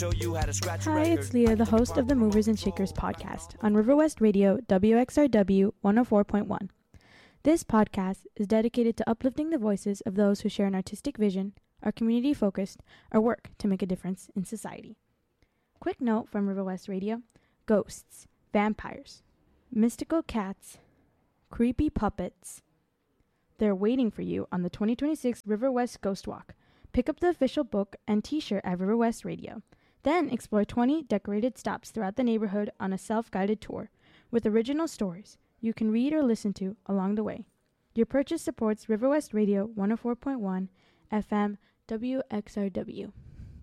Hi, it's Leah, the host of the Movers and Shakers podcast on River West Radio WXRW 104.1. This podcast is dedicated to uplifting the voices of those who share an artistic vision, are community-focused, or work to make a difference in society. Quick note from River West Radio: ghosts, vampires, mystical cats, creepy puppets. They're waiting for you on the 2026 River West Ghost Walk. Pick up the official book and t-shirt at River West Radio. Then explore 20 decorated stops throughout the neighborhood on a self-guided tour with original stories you can read or listen to along the way. Your purchase supports River West Radio 104.1 FM WXRW.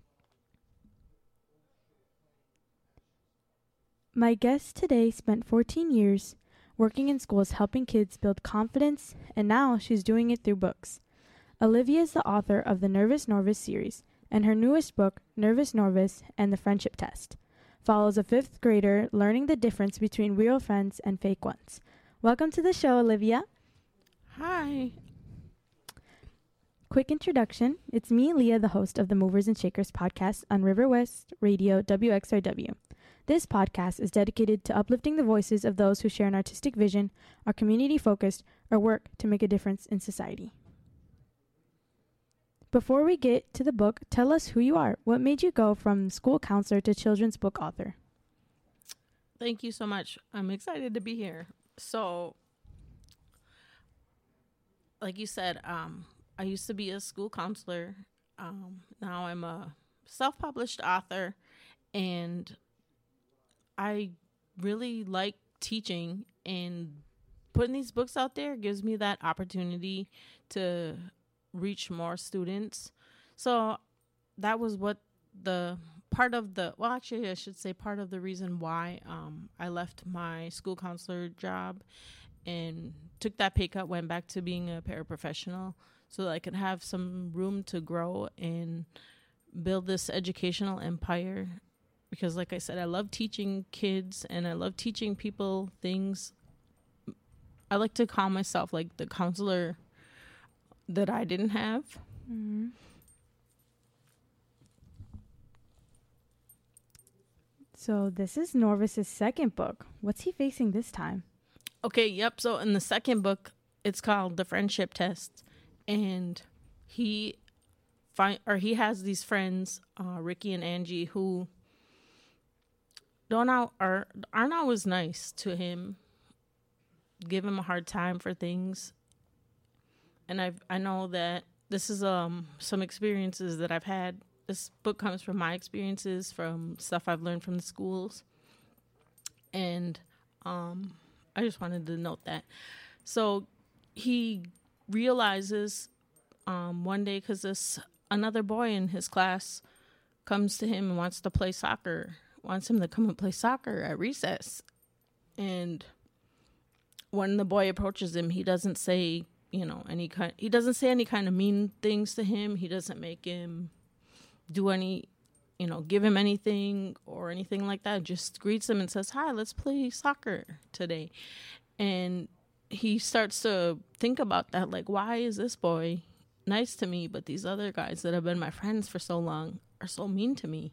My guest today spent 14 years working in schools helping kids build confidence, and now she's doing it through books. Olivia is the author of the Nervous Norvis series, and her newest book, Nervous Norvis and the Friendship Test, follows a fifth grader learning the difference between real friends and fake ones. Welcome to the show, Olivia. Hi. Quick introduction. It's me, Leah, the host of the Movers and Shakers podcast on River West Radio WXRW. This podcast is dedicated to uplifting the voices of those who share an artistic vision, are community-focused, or work to make a difference in society. Before we get to the book, tell us who you are. What made you go from school counselor to children's book author? Thank you so much. I'm excited to be here. So, like you said, I used to be a school counselor. Now I'm a self-published author, and I really like teaching, and putting these books out there gives me that opportunity to reach more students. So that was what part of the reason why I left my school counselor job and took that pay cut, went back to being a paraprofessional so that I could have some room to grow and build this educational empire. Because like I said, I love teaching kids and I love teaching people things. I like to call myself like the counselor that I didn't have. Mm-hmm. So this is Norvis's second book. What's he facing this time? Okay, yep. So in the second book, it's called The Friendship Test, and he has these friends, Ricky and Angie, who aren't always nice to him, give him a hard time for things. And I know that this is some experiences that I've had. This book comes from my experiences, from stuff I've learned from the schools. And I just wanted to note that. So he realizes one day, because another boy in his class comes to him and wants to play soccer, wants him to come and play soccer at recess. And when the boy approaches him, he doesn't say any kind of mean things to him. He doesn't make him do give him anything or anything like that. Just greets him and says, "Hi, let's play soccer today." And he starts to think about that, like, why is this boy nice to me, but these other guys that have been my friends for so long are so mean to me?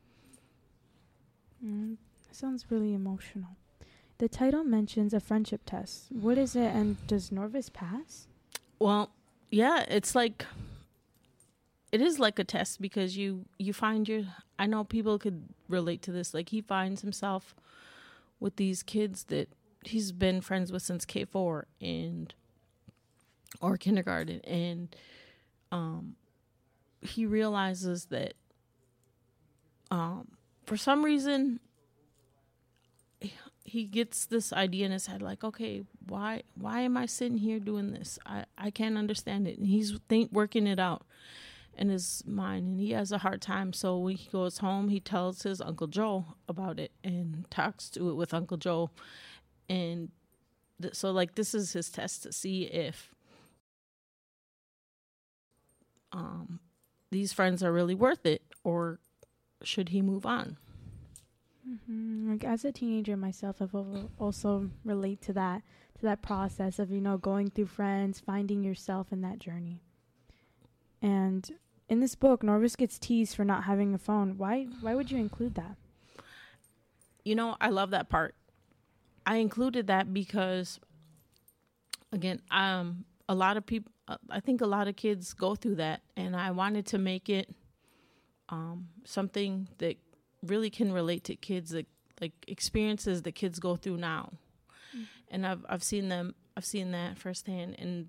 That sounds really emotional. The title mentions a friendship test. What is it, and does Norvis pass? Well, yeah, it is like a test, because you find I know people could relate to this. Like, he finds himself with these kids that he's been friends with since K4 or kindergarten. And he realizes that for some reason he gets this idea in his head, like, okay, why am I sitting here doing this? I can't understand it. And he's working it out in his mind, and he has a hard time. So when he goes home, he tells his Uncle Joe about it and talks to it with Uncle Joe. And so this is his test to see if these friends are really worth it, or should he move on? Mm-hmm. Like, as a teenager myself, I've also relate to that process of going through friends, finding yourself in that journey. And in this book, Norvis gets teased for not having a phone. Why would you include that? You know, I love that part. I included that because, again, a lot of people, I think a lot of kids go through that, and I wanted to make it something that really can relate to kids, that, like, experiences that kids go through now. Mm-hmm. And I've seen that firsthand, and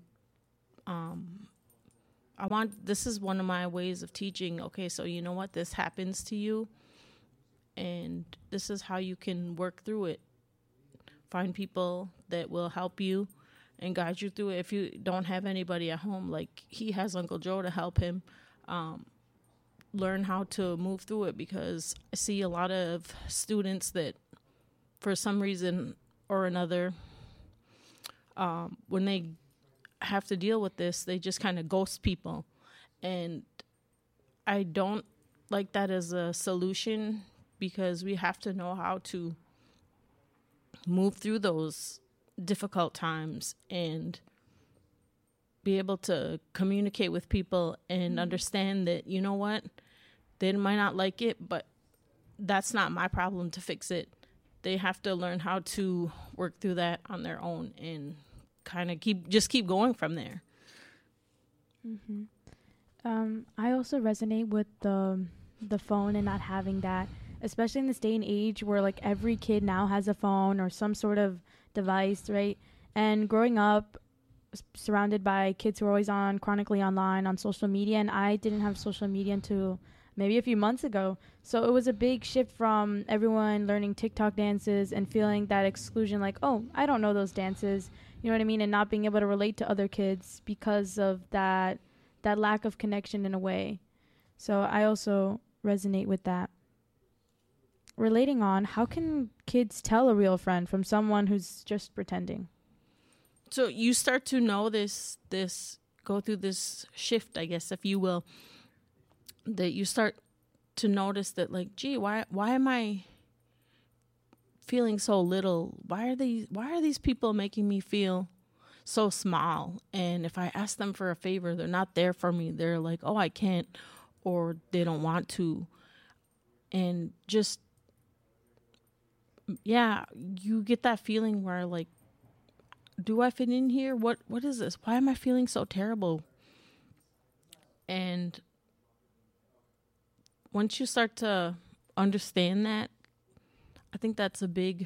this is one of my ways of teaching. Okay, so you know what, this happens to you, and this is how you can work through it. Find people that will help you and guide you through it. If you don't have anybody at home, like he has Uncle Joe to help him learn how to move through it, because I see a lot of students that for some reason or another, when they have to deal with this, they just kind of ghost people. And I don't like that as a solution, because we have to know how to move through those difficult times and be able to communicate with people and understand that, you know what, they might not like it, but that's not my problem to fix it. They have to learn how to work through that on their own and kind of keep going from there. Mm-hmm. I also resonate with the phone and not having that, especially in this day and age where like every kid now has a phone or some sort of device, right? And growing up surrounded by kids who are always chronically online on social media, and I didn't have social media until maybe a few months ago. So it was a big shift from everyone learning TikTok dances and feeling that exclusion, like, oh, I don't know those dances, you know what I mean? And not being able to relate to other kids because of that lack of connection in a way. So I also resonate with that. Relating on, how can kids tell a real friend from someone who's just pretending? So you start to know this go through this shift, I guess, if you will, that you start to notice that, like, gee, why am I feeling so little? Why are these people making me feel so small? And if I ask them for a favor, they're not there for me. They're like, oh, I can't, or they don't want to. And just, yeah, you get that feeling where, like, do I fit in here? What is this? Why am I feeling so terrible? And once you start to understand that, I think that's a big,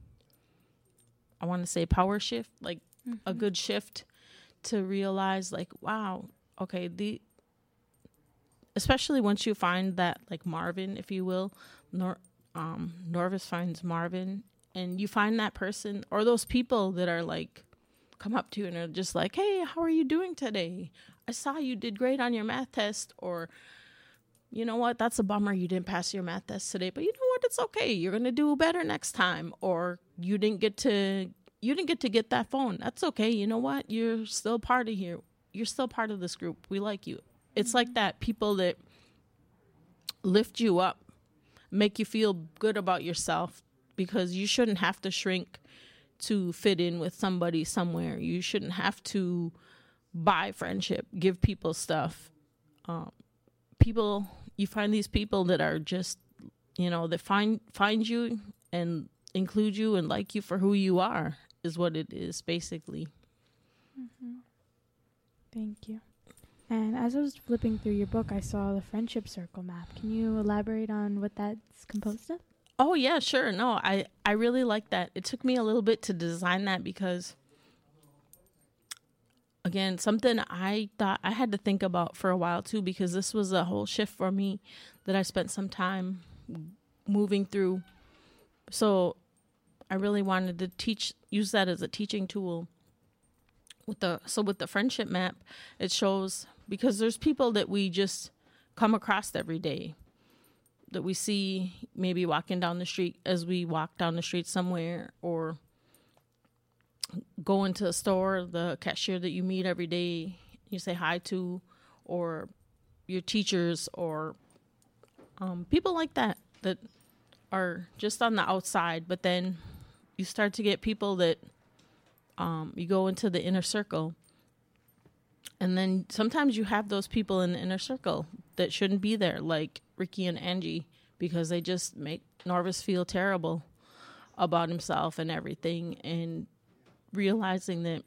I want to say, power shift, like a good shift to realize, like, wow, okay, especially once you find that, like, Marvin, if you will, Norvis finds Marvin, and you find that person or those people that are like, come up to you and are just like, hey, how are you doing today? I saw you did great on your math test. Or, you know what, that's a bummer you didn't pass your math test today, but you know what, it's okay, you're going to do better next time. Or you didn't get to get that phone. That's okay. You know what, you're still part of here. You're still part of this group. We like you. It's like that, people that lift you up, make you feel good about yourself, because you shouldn't have to shrink to fit in with somebody somewhere. You shouldn't have to buy friendship, give people stuff. You find these people that are just, you know, that find you and include you and like you for who you are, is what it is, basically. Mm-hmm. Thank you. And as I was flipping through your book, I saw the friendship circle map. Can you elaborate on what that's composed of? Oh, yeah, sure. No, I really like that. It took me a little bit to design that because, again, something I thought I had to think about for a while, too, because this was a whole shift for me that I spent some time moving through. So I really wanted to use that as a teaching tool. With the friendship map, it shows, because there's people that we just come across every day, that we see maybe walking down the street as we walk down the street somewhere, or go into a store, the cashier that you meet every day, you say hi to, or your teachers, or people like that are just on the outside. But then you start to get people that you go into the inner circle, And then sometimes you have those people in the inner circle that shouldn't be there, like Ricky and Angie, because they just make Norvis feel terrible about himself and everything. And realizing that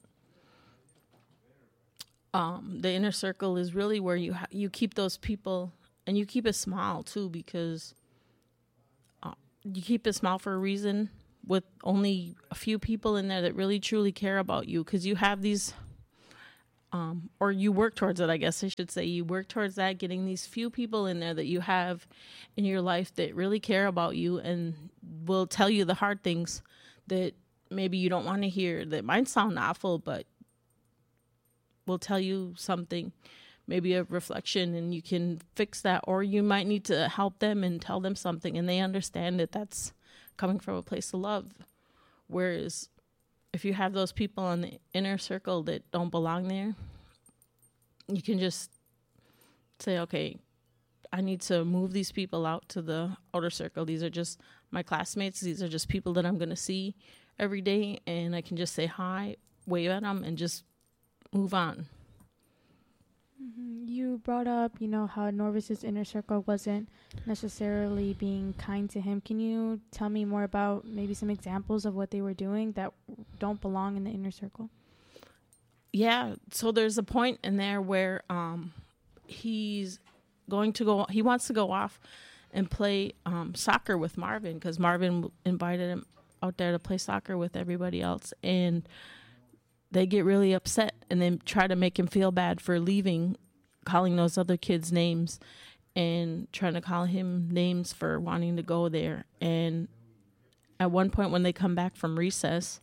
the inner circle is really where you keep those people, and you keep it small too, because you keep it small for a reason, with only a few people in there that really truly care about you, because you have these or you work towards it, I guess I should say. You work towards that, getting these few people in there that you have in your life that really care about you and will tell you the hard things that maybe you don't want to hear, that might sound awful, but will tell you something, maybe a reflection, and you can fix that. Or you might need to help them and tell them something, and they understand that that's coming from a place of love. Whereas if you have those people in the inner circle that don't belong there, you can just say, okay, I need to move these people out to the outer circle. These are just my classmates. These are just people that I'm going to see every day, and I can just say hi, wave at them, and just move on. You brought up, how Norvis's inner circle wasn't necessarily being kind to him. Can you tell me more about maybe some examples of what they were doing that don't belong in the inner circle? Yeah, so there's a point in there where he wants to go off and play soccer with Marvin, because Marvin invited him out there to play soccer with everybody else, and they get really upset and then try to make him feel bad for leaving, calling those other kids names and trying to call him names for wanting to go there. And at one point when they come back from recess,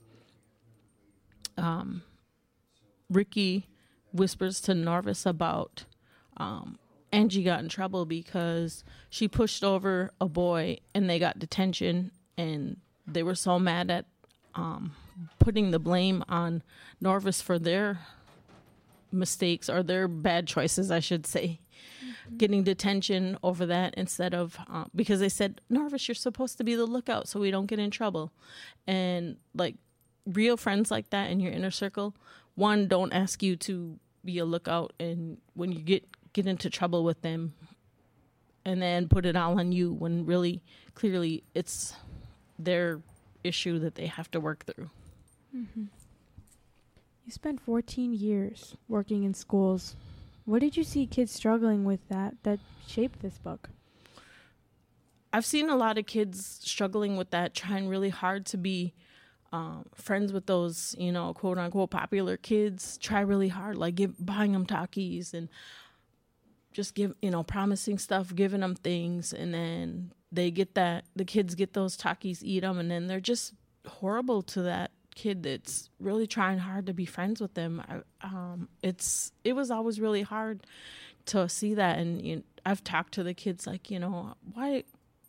Ricky whispers to Norvis about Angie got in trouble because she pushed over a boy and they got detention, and they were so mad at putting the blame on Norvis for their mistakes, or their bad choices, I should say, getting detention over that instead of, because they said, Norvis, you're supposed to be the lookout so we don't get in trouble. And like real friends like that in your inner circle, one, don't ask you to be a lookout, and when you get into trouble with them, and then put it all on you when really clearly it's their issue that they have to work through. Mm-hmm. You spent 14 years working in schools. What did you see kids struggling with that shaped this book? I've seen a lot of kids struggling with that, trying really hard to be friends with those, quote unquote popular kids. Try really hard, like buying them Takis and just promising stuff, giving them things, and then the kids get those Takis, eat them, and then they're just horrible to that kid that's really trying hard to be friends with them. It was always really hard to see that, and I've talked to the kids like, why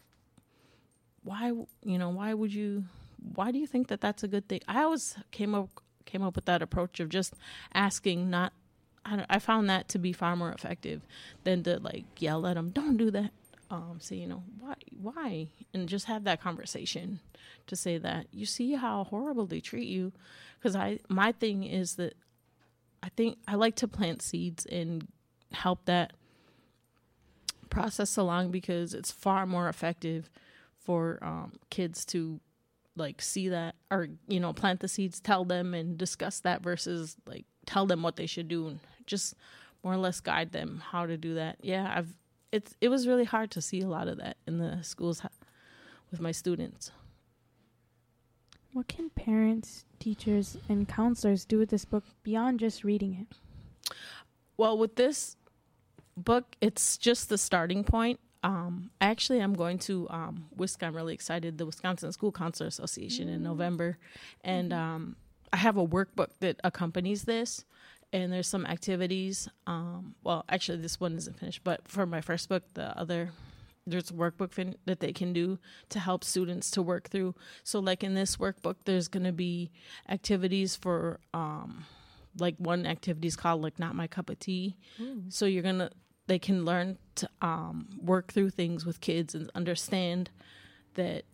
do you think that that's a good thing? I always came up with that approach of just asking, I found that to be far more effective than to like yell at them, don't do that. Say, why? And just have that conversation to say that you see how horrible they treat you. Because my thing is that I think I like to plant seeds and help that process along, because it's far more effective for kids to like see that, or plant the seeds, tell them and discuss that, versus like tell them what they should do and just more or less guide them how to do that. Yeah, it was really hard to see a lot of that in the schools with my students. What can parents, teachers, and counselors do with this book beyond just reading it? Well, with this book, it's just the starting point. Actually, I'm going to I'm really excited, the Wisconsin School Counselor Association in November. And I have a workbook that accompanies this. And there's some activities. Well, actually, this one isn't finished. But for my first book, there's a workbook that they can do to help students to work through. So like in this workbook, there's going to be activities for, like one activity is called like Not My Cup of Tea. So they can learn to work through things with kids and understand that,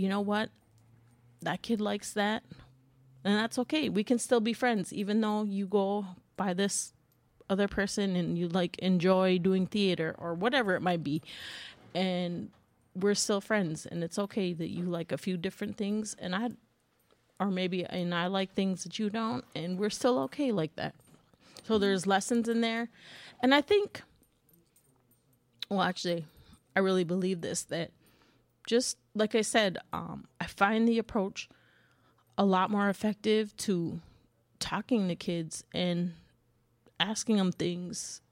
that kid likes that. And that's okay. We can still be friends, even though you go by this other person and you like enjoy doing theater or whatever it might be, and we're still friends, and it's okay that you like a few different things and I like things that you don't, and we're still okay like that. So there's lessons in there. And I think, well, actually, I really believe this, that just like I said, I find the approach a lot more effective to talking to kids and asking them things